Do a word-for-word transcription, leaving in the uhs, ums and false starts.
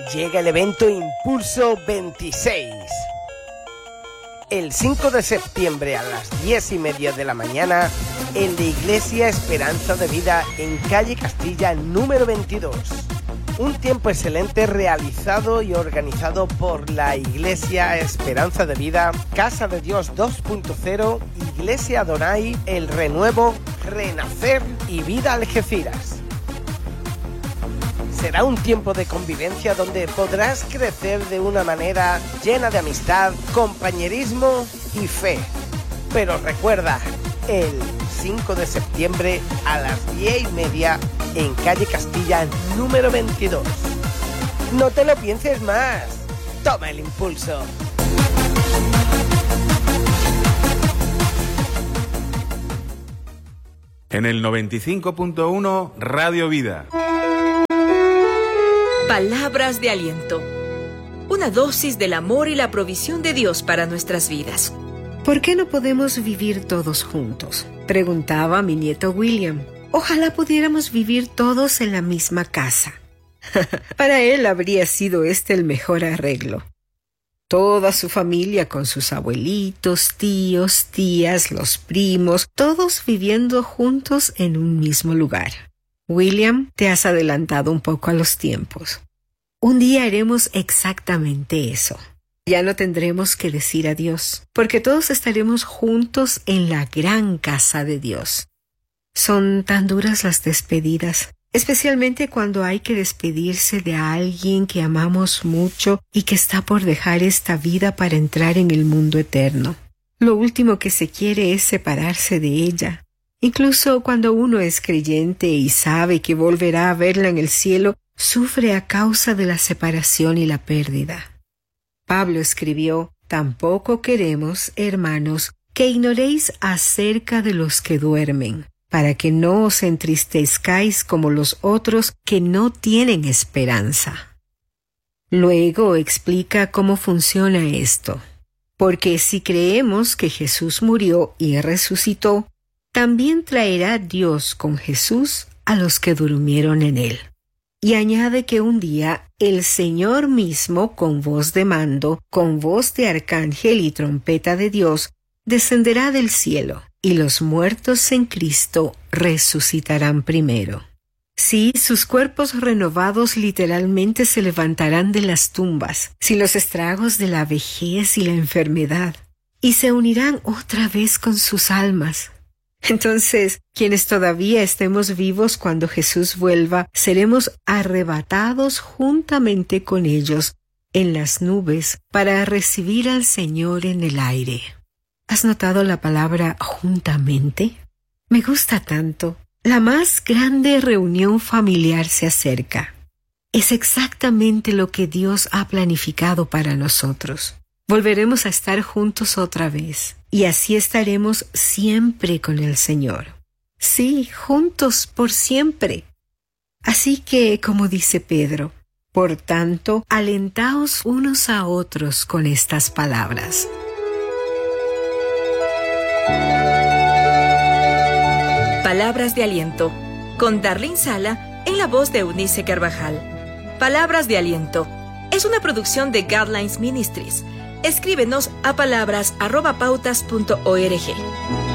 llega el evento Impulso veintiséis. El cinco de septiembre a las diez y media de la mañana en la Iglesia Esperanza de Vida en calle Castilla número veintidós. Un tiempo excelente realizado y organizado por la Iglesia Esperanza de Vida, Casa de Dios dos punto cero, Iglesia Adonai, El Renuevo, Renacer y Vida Algeciras. Será un tiempo de convivencia donde podrás crecer de una manera llena de amistad, compañerismo y fe. Pero recuerda, el cinco de septiembre a las diez y media en calle Castilla número veintidós. No te lo pienses más. Toma el impulso. En el noventa y cinco punto uno Radio Vida. Palabras de aliento. Una dosis del amor y la provisión de Dios para nuestras vidas. ¿Por qué no podemos vivir todos juntos?, preguntaba mi nieto William. Ojalá pudiéramos vivir todos en la misma casa. Para él habría sido este el mejor arreglo. Toda su familia con sus abuelitos, tíos, tías, los primos, todos viviendo juntos en un mismo lugar. William, te has adelantado un poco a los tiempos. Un día haremos exactamente eso. Ya no tendremos que decir adiós, porque todos estaremos juntos en la gran casa de Dios. Son tan duras las despedidas, especialmente cuando hay que despedirse de alguien que amamos mucho y que está por dejar esta vida para entrar en el mundo eterno. Lo último que se quiere es separarse de ella. Incluso cuando uno es creyente y sabe que volverá a verla en el cielo, sufre a causa de la separación y la pérdida. Pablo escribió: «Tampoco queremos, hermanos, que ignoréis acerca de los que duermen, para que no os entristezcáis como los otros que no tienen esperanza». Luego explica cómo funciona esto. Porque si creemos que Jesús murió y resucitó, también traerá Dios con Jesús a los que durmieron en él. Y añade que un día el Señor mismo, con voz de mando, con voz de arcángel y trompeta de Dios, descenderá del cielo, y los muertos en Cristo resucitarán primero. Sí, sus cuerpos renovados literalmente se levantarán de las tumbas, sin los estragos de la vejez y la enfermedad, y se unirán otra vez con sus almas. Entonces, quienes todavía estemos vivos cuando Jesús vuelva, seremos arrebatados juntamente con ellos en las nubes para recibir al Señor en el aire. ¿Has notado la palabra juntamente? Me gusta tanto. La más grande reunión familiar se acerca. Es exactamente lo que Dios ha planificado para nosotros. Volveremos a estar juntos otra vez, y así estaremos siempre con el Señor. Sí, juntos por siempre. Así que, como dice Pedro, por tanto, alentaos unos a otros con estas palabras. Palabras de aliento, con Darlene Sala en la voz de Eunice Carvajal. Palabras de aliento es una producción de Guidelines Ministries. Escríbenos a palabras arroba pautas punto org.